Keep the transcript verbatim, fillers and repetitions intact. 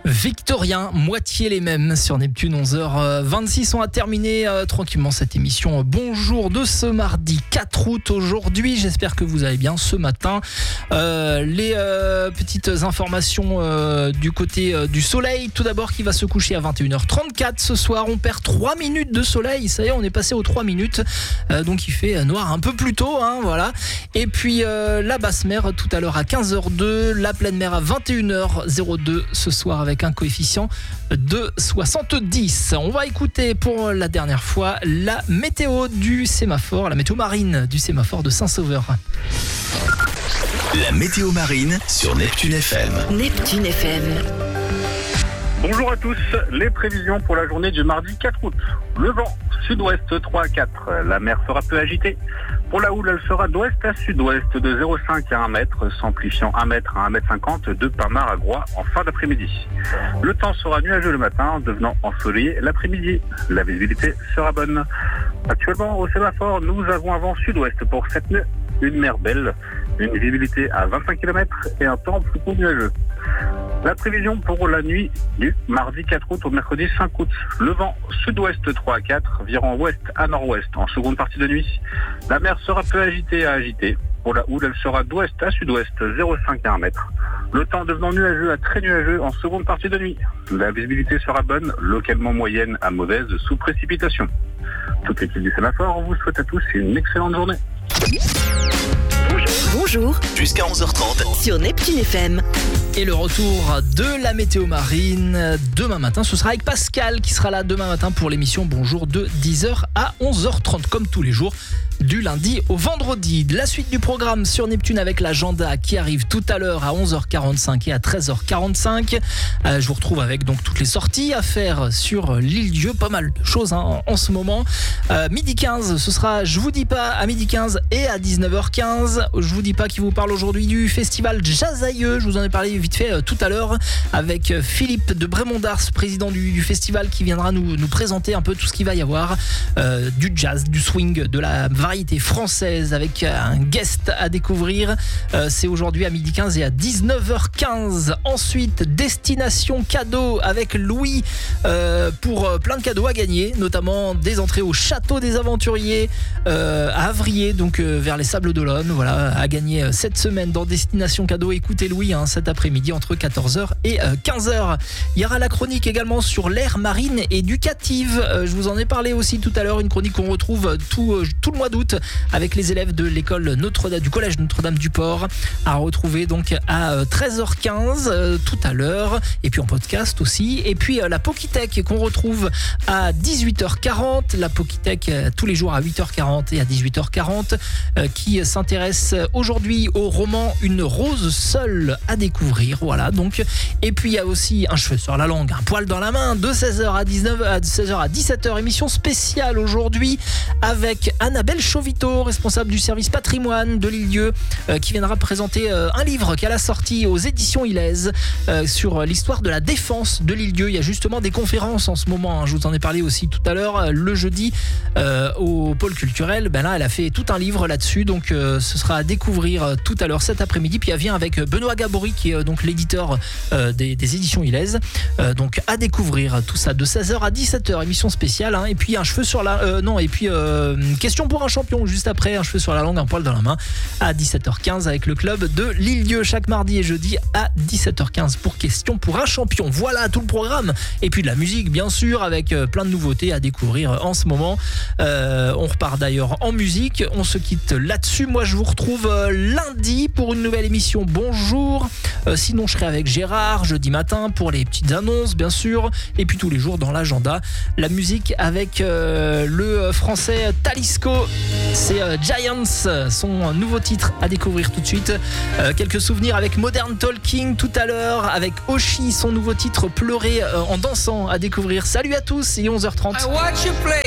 Victorien, moitié les mêmes sur Neptune, onze heures vingt-six. On a terminé euh, tranquillement cette émission. Bonjour de ce mardi quatre août aujourd'hui. J'espère que vous allez bien ce matin. Euh, les euh, petites informations euh, du côté euh, du soleil. Tout d'abord, qui va se coucher à vingt et une heures trente-quatre ce soir. On perd trois minutes de soleil. Ça y est, on est passé aux trois minutes. Euh, donc il fait noir un peu plus tôt. Hein, voilà. Et puis euh, la basse mer tout à l'heure à quinze heures deux. La pleine mer à vingt et une heures deux ce soir avec avec un coefficient de soixante-dix. On va écouter pour la dernière fois la météo du sémaphore, la météo marine du sémaphore de Saint-Sauveur. La météo marine sur Neptune F M. Neptune F M. Bonjour à tous, les prévisions pour la journée du mardi quatre août. Le vent, sud-ouest trois à quatre, la mer sera peu agitée. Pour la houle, elle sera d'ouest à sud-ouest de zéro virgule cinq à un mètre, s'amplifiant un mètre à un mètre cinquante de Pinmar à Groix en fin d'après-midi. Le temps sera nuageux le matin, devenant ensoleillé l'après-midi. La visibilité sera bonne. Actuellement, au sémaphore, nous avons un vent sud-ouest pour cette nuit, une mer belle, une visibilité à vingt-cinq kilomètres et un temps plutôt nuageux. La prévision pour la nuit du mardi quatre août au mercredi cinq août. Le vent sud-ouest trois à quatre, virant ouest à nord-ouest en seconde partie de nuit. La mer sera peu agitée à agitée. Pour la houle, elle sera d'ouest à sud-ouest, zéro virgule cinq à un mètre. Le temps devenant nuageux à très nuageux en seconde partie de nuit. La visibilité sera bonne, localement moyenne à mauvaise sous précipitation. Toute l'équipe du sémaphore vous souhaite à tous une excellente journée. Bonjour. Jusqu'à onze heures trente. Sur Neptune F M. Et le retour de la météo marine demain matin, ce sera avec Pascal qui sera là demain matin pour l'émission Bonjour de dix heures à onze heures trente comme tous les jours du lundi au vendredi. La suite du programme sur Neptune avec l'agenda qui arrive tout à l'heure à onze heures quarante-cinq et à treize heures quarante-cinq. Euh, je vous retrouve avec donc toutes les sorties à faire sur l'île Dieu, pas mal de choses hein, en, en ce moment. Euh, midi quinze, ce sera Je vous dis pas à midi quinze et à dix-neuf heures quinze. Je vous dis pas qui vous parle aujourd'hui du festival Jazzailleux. Je vous en ai parlé vite fait euh, tout à l'heure avec euh, Philippe de Brémond-d'Ars, président du, du festival, qui viendra nous, nous présenter un peu tout ce qu'il va y avoir, euh, du jazz, du swing, de la variété française avec un guest à découvrir. Euh, c'est aujourd'hui à midi quinze et à dix-neuf heures quinze. Ensuite, destination cadeau avec Louis euh, pour euh, plein de cadeaux à gagner, notamment des entrées au château des aventuriers euh, à Avrier, donc euh, vers les Sables d'Olonne. Voilà, à gagner euh, cette semaine dans destination cadeau. Écoutez Louis hein, cet après-midi entre quatorze heures et euh, quinze heures. Il y aura la chronique également sur l'ère marine éducative. Euh, je vous en ai parlé aussi tout à l'heure, une chronique qu'on retrouve tout, euh, tout le mois d'août avec les élèves de l'école Notre-Dame, du collège Notre-Dame-du-Port, à retrouver donc à treize heures quinze euh, tout à l'heure, et puis en podcast aussi. Et puis euh, la Pokitech qu'on retrouve à dix-huit heures quarante, la Pokitech euh, tous les jours à huit heures quarante et à dix-huit heures quarante, euh, qui s'intéresse aujourd'hui au roman Une rose seule à découvrir. Voilà donc. Et puis il y a aussi un cheveu sur la langue, un poil dans la main, de seize heures à dix-neuf heures, à seize heures à dix-sept heures, émission spéciale aujourd'hui avec Annabelle Chauvito, responsable du service patrimoine de l'île Dieu, euh, qui viendra présenter euh, un livre qu'elle a sorti aux éditions Ilez euh, sur l'histoire de la défense de l'île Dieu. Il y a justement des conférences en ce moment, hein. Je vous en ai parlé aussi tout à l'heure, euh, le jeudi euh, au pôle culturel. Ben là, elle a fait tout un livre là-dessus, donc euh, ce sera à découvrir euh, tout à l'heure cet après-midi. Puis elle vient avec Benoît Gabory, qui est euh, donc l'éditeur euh, des, des éditions Ilez, euh, donc à découvrir tout ça de seize heures à dix-sept heures, émission spéciale. Hein. Et puis un cheveu sur la, euh, non, et puis euh, question pour un champion juste après, un cheveu sur la langue, un poil dans la main à dix-sept heures quinze avec le club de l'île Dieu chaque mardi et jeudi à dix-sept heures quinze pour question pour un champion. Voilà tout le programme, et puis de la musique bien sûr avec plein de nouveautés à découvrir en ce moment. Euh, on repart d'ailleurs en musique, on se quitte là-dessus. Moi je vous retrouve lundi pour une nouvelle émission Bonjour. Euh, sinon je serai avec Gérard jeudi matin pour les petites annonces bien sûr, et puis tous les jours dans l'agenda la musique avec euh, le français Talisco. C'est euh, Giants, son nouveau titre à découvrir tout de suite. Euh, quelques souvenirs avec Modern Talking tout à l'heure, avec Oshi, son nouveau titre Pleurer euh, en dansant à découvrir. Salut à tous, et onze heures trente.